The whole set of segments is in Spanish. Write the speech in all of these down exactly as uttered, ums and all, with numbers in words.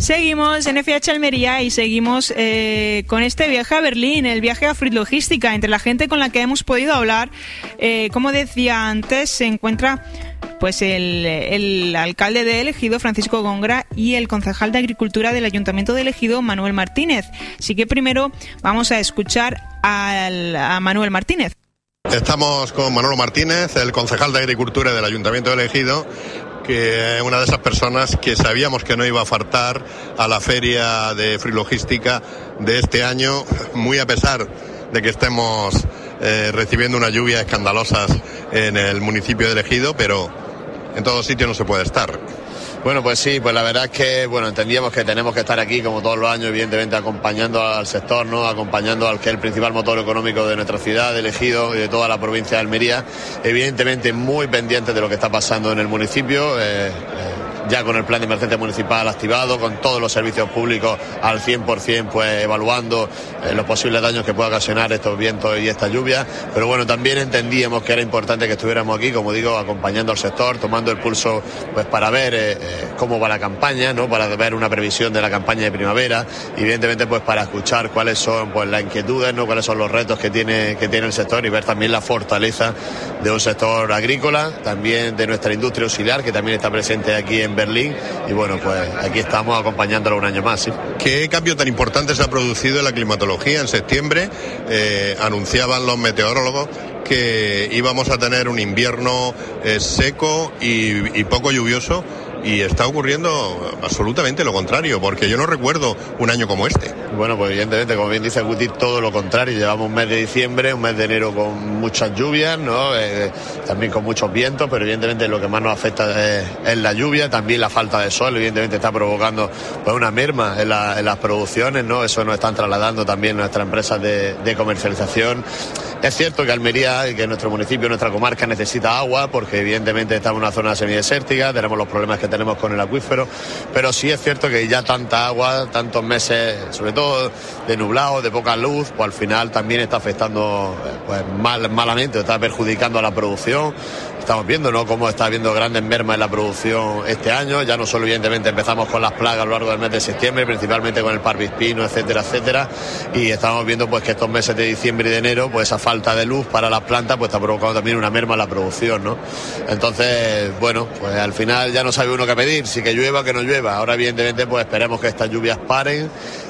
Seguimos en F H Almería y seguimos eh, con este viaje a Berlín, el viaje a Fruit Logística. Entre la gente con la que hemos podido hablar, eh, como decía antes, se encuentra pues el, el alcalde de El Ejido, Francisco Góngora, y el concejal de Agricultura del Ayuntamiento de El Ejido, Manuel Martínez. Así que primero vamos a escuchar al, a Manuel Martínez. Estamos con Manolo Martínez, el concejal de Agricultura del Ayuntamiento de El Ejido, que es una de esas personas que sabíamos que no iba a faltar a la feria de Fruit Logística de este año, muy a pesar de que estemos eh, recibiendo unas lluvias escandalosas en el municipio de El Ejido, pero en todos sitios no se puede estar. Bueno, pues sí, pues la verdad es que, bueno, entendíamos que tenemos que estar aquí como todos los años, evidentemente acompañando al sector, ¿no? Acompañando al que es el principal motor económico de nuestra ciudad, de El Ejido y de toda la provincia de Almería. Evidentemente muy pendientes de lo que está pasando en el municipio, eh, eh, ya con el plan de emergencia municipal activado, con todos los servicios públicos al cien por ciento, pues evaluando eh, los posibles daños que pueda ocasionar estos vientos y esta lluvia. Pero bueno, también entendíamos que era importante que estuviéramos aquí, como digo, acompañando al sector, tomando el pulso, pues para ver eh, eh, cómo va la campaña, ¿no? Para ver una previsión de la campaña de primavera, y evidentemente pues para escuchar cuáles son pues las inquietudes, ¿no? Cuáles son los retos que tiene, que tiene el sector, y ver también la fortaleza de un sector agrícola, también de nuestra industria auxiliar, que también está presente aquí en Berlín, y bueno, pues aquí estamos acompañándolo un año más, ¿sí? ¿Qué cambio tan importante se ha producido en la climatología? En septiembre eh, anunciaban los meteorólogos que íbamos a tener un invierno eh, seco y, y poco lluvioso, y está ocurriendo absolutamente lo contrario, porque yo no recuerdo un año como este. Bueno, pues evidentemente, como bien dice Guti, todo lo contrario. Llevamos un mes de diciembre, un mes de enero con muchas lluvias, ¿no? Eh, también con muchos vientos, pero evidentemente lo que más nos afecta es, es la lluvia, también la falta de sol, evidentemente está provocando pues una merma en, la, en las producciones, ¿no? Eso nos están trasladando también nuestras empresas de, de comercialización. Es cierto que Almería y que nuestro municipio, nuestra comarca necesita agua, porque evidentemente estamos en una zona semidesértica, tenemos los problemas que tenemos con el acuífero, pero sí es cierto que ya tanta agua, tantos meses, sobre todo de nublado, de poca luz, pues al final también está afectando pues mal, malamente, está perjudicando a la producción. Estamos viendo, ¿no?, cómo está habiendo grandes mermas en la producción este año. Ya no solo, evidentemente, empezamos con las plagas a lo largo del mes de septiembre, principalmente con el parvispino, etcétera, etcétera, y estamos viendo pues que estos meses de diciembre y de enero, pues esa falta de luz para las plantas pues está provocando también una merma en la producción, ¿no? Entonces, bueno, pues al final ya no sabe uno qué pedir, si que llueva, que no llueva. Ahora, evidentemente, pues esperemos que estas lluvias paren,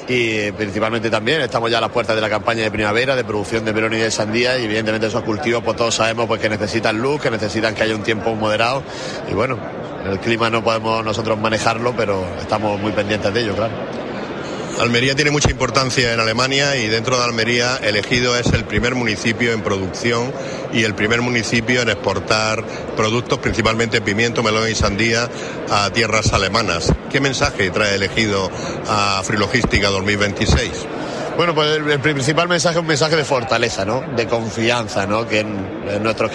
y principalmente también estamos ya a las puertas de la campaña de primavera de producción de melón y de sandía, y evidentemente esos cultivos pues todos sabemos pues que necesitan luz, que necesitan que haya un tiempo moderado, y bueno, el clima no podemos nosotros manejarlo, pero estamos muy pendientes de ello, claro. Almería tiene mucha importancia en Alemania, y dentro de Almería El Ejido es el primer municipio en producción y el primer municipio en exportar productos, principalmente pimiento, melón y sandía, a tierras alemanas. ¿Qué mensaje trae El Ejido a Fruit Logística dos mil veintiséis? Bueno, pues el, el principal mensaje es un mensaje de fortaleza, ¿no? De confianza, ¿no? Que en, en nuestros